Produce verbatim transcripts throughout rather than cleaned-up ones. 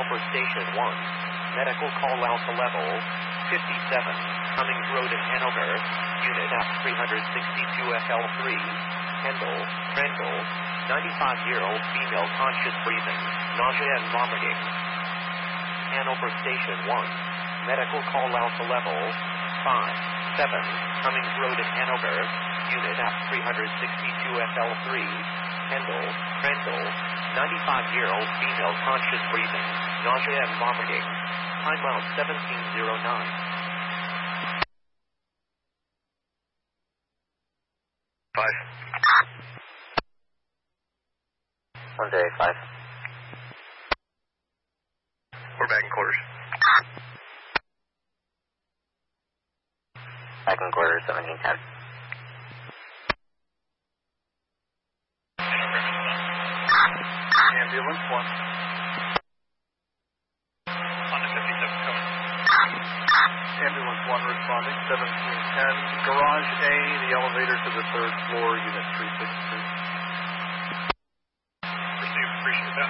Hanover Station one. Medical call out to level fifty-seven. Cummings Road in Hanover. Unit F three sixty-two F L three. Kendall, Trendle. ninety-five-year-old female conscious breathing, nausea and vomiting. Hanover Station one. Medical call out to level five seven. Cummings Road in Hanover. Unit F three sixty-two F L three. Kendall, Trendle. ninety-five-year-old female conscious breathing, nausea and vomiting. Time out seventeen oh nine. Five. one zero five. We're back in quarters. Back in quarters, seventeen ten. Ambulance one. On the fifty-seven code. Ambulance one responding, seventeen ten. Garage A, the elevator to the third floor, unit three sixty-two. Received, appreciate that.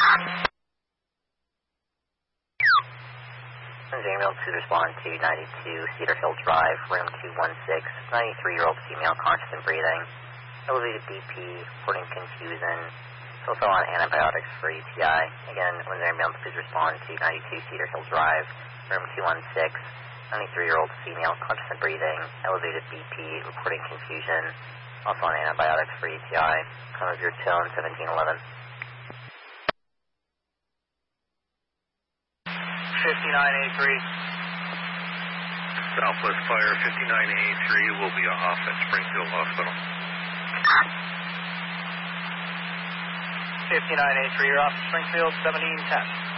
Ambulance to respond to ninety-two Cedar Hill Drive, room two one six. ninety-three-year-old female conscious and breathing. Elevated B P, reporting confusion. Also on antibiotics for U T I. Again, when the ambulance, please respond to ninety-two Cedar Hill Drive, room two one six. ninety-three-year-old female, conscious and breathing, elevated B P, reporting confusion. Also on antibiotics for U T I. Come of your tone, seventeen eleven. fifty-nine A three. Southwest Fire, fifty-nine A three will be off at Springfield Hospital. fifty-nine A three, you're off Springfield, seventeen ten.